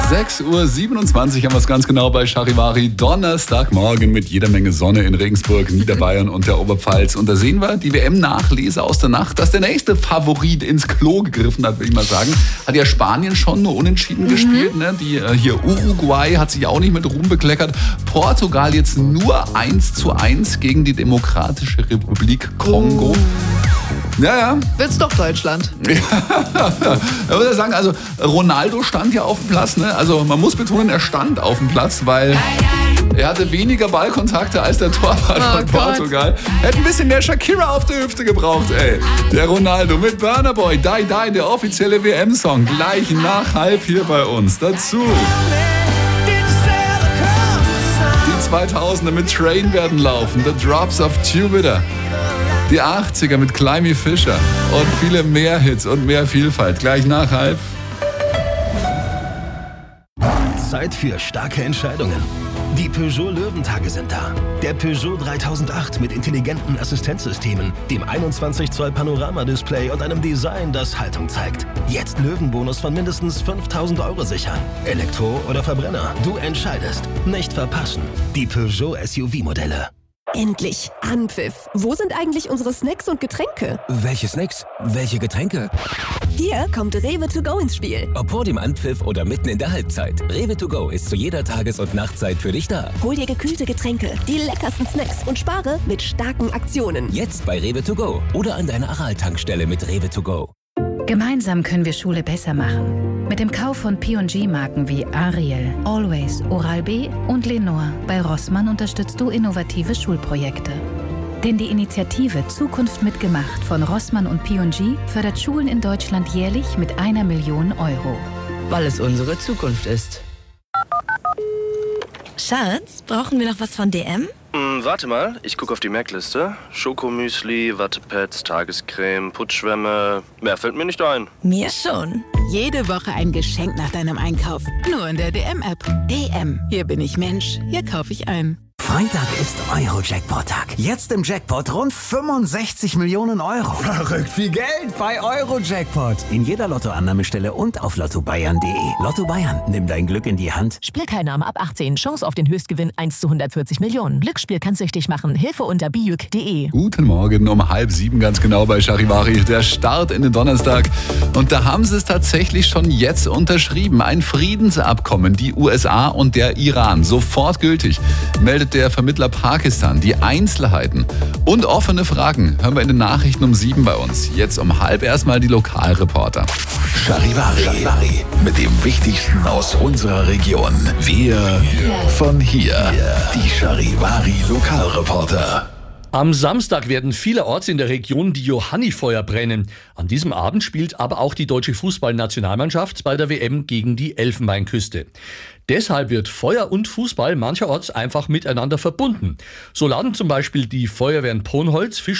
6:27 Uhr haben wir es ganz genau bei Charivari. Donnerstagmorgen mit jeder Menge Sonne in Regensburg, Niederbayern und der Oberpfalz. Und da sehen wir die WM-Nachlese aus der Nacht, dass der nächste Favorit ins Klo gegriffen hat, würde ich mal sagen. Hat ja Spanien schon nur unentschieden gespielt. Ne? Hier Uruguay hat sich auch nicht mit Ruhm bekleckert. Portugal jetzt nur 1:1 gegen die Demokratische Republik Kongo. Ja. Wird's doch Deutschland. Da würde ich sagen, also Ronaldo stand ja auf dem Platz. Ne? Also man muss betonen, er stand auf dem Platz, weil er hatte weniger Ballkontakte als der Torwart von Portugal. Hätte ein bisschen mehr Shakira auf der Hüfte gebraucht, ey. Der Ronaldo mit Burna Boy, Die Die, der offizielle WM-Song. Gleich nach 1:30 hier bei uns. Dazu die 2000er mit Train werden laufen. The Drops of Jupiter. Die 80er mit Climby Fisher und viele mehr Hits und mehr Vielfalt. Gleich nach 1:30. Zeit für starke Entscheidungen. Die Peugeot Löwentage sind da. Der Peugeot 3008 mit intelligenten Assistenzsystemen, dem 21 Zoll Panoramadisplay und einem Design, das Haltung zeigt. Jetzt Löwenbonus von mindestens 5.000 € sichern. Elektro oder Verbrenner, du entscheidest. Nicht verpassen. Die Peugeot SUV-Modelle. Endlich Anpfiff. Wo sind eigentlich unsere Snacks und Getränke? Welche Snacks? Welche Getränke? Hier kommt Rewe to go ins Spiel. Ob vor dem Anpfiff oder mitten in der Halbzeit. Rewe to go ist zu jeder Tages- und Nachtzeit für dich da. Hol dir gekühlte Getränke, die leckersten Snacks und spare mit starken Aktionen. Jetzt bei Rewe to go oder an deiner Aral-Tankstelle mit Rewe to go. Gemeinsam können wir Schule besser machen. Mit dem Kauf von P&G-Marken wie Ariel, Always, Oral-B und Lenore bei Rossmann unterstützt du innovative Schulprojekte. Denn die Initiative Zukunft mitgemacht von Rossmann und P&G fördert Schulen in Deutschland jährlich mit 1 Million €. Weil es unsere Zukunft ist. Schatz, brauchen wir noch was von DM? Warte mal, ich gucke auf die Merkliste. Schokomüsli, Wattepads, Tagescreme, Putzschwämme. Mehr fällt mir nicht ein. Mir schon. Jede Woche ein Geschenk nach deinem Einkauf. Nur in der DM-App. DM. Hier bin ich Mensch. Hier kaufe ich ein. Freitag ist Euro-Jackpot-Tag. Jetzt im Jackpot rund 65 Millionen €. Verrückt viel Geld bei Euro-Jackpot. In jeder Lottoannahmestelle und auf lottobayern.de. Lotto Bayern, nimm dein Glück in die Hand. Spielteilnahme ab 18. Chance auf den Höchstgewinn 1:140 Millionen. Glücksspiel kann süchtig machen. Hilfe unter bijuk.de. Guten Morgen um 6:30 ganz genau bei Charivari. Der Start in den Donnerstag. Und da haben sie es tatsächlich schon jetzt unterschrieben. Ein Friedensabkommen. Die USA und der Iran. Sofort gültig. Meldet der Vermittler Pakistan. Die Einzelheiten und offene Fragen hören wir in den Nachrichten um 7 bei uns. Jetzt um 6:30 erstmal die Lokalreporter. Charivari. Mit dem Wichtigsten aus unserer Region. Wir von hier. Die Charivari Lokalreporter. Am Samstag werden vielerorts in der Region die Johannifeuer brennen. An diesem Abend spielt aber auch die deutsche Fußballnationalmannschaft bei der WM gegen die Elfenbeinküste. Deshalb wird Feuer und Fußball mancherorts einfach miteinander verbunden. So laden zum Beispiel die Feuerwehren Ponholz,